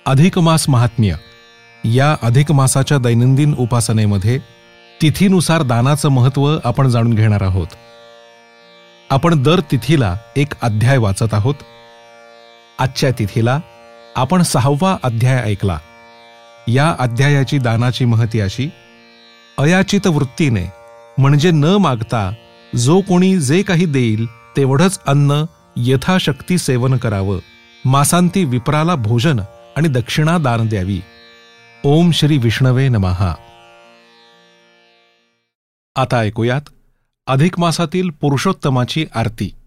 अधिक मास महात्म्य या अधिक मासाच्या दैनंदिन उपासनेमध्ये तिथीनुसार दानाचं महत्त्व आपण जाणून घेणार आहोत. आपण दर तिथीला एक अध्याय वाचत आहोत. आजच्या तिथीला आपण 6वा अध्याय ऐकला. या अध्यायाची दानाची महती अशी: अयाचित वृत्तीने म्हणजे न मागता जो कोणी जे काही देईल तेवढंच अन्न यथाशक्ती सेवन करावं. मासांती विप्राला भोजन आणि दक्षिणा दान द्यावी. ओम श्री विष्णवे नमः. आता ऐकूयात अधिक मासातील पुरुषोत्तमाची आरती.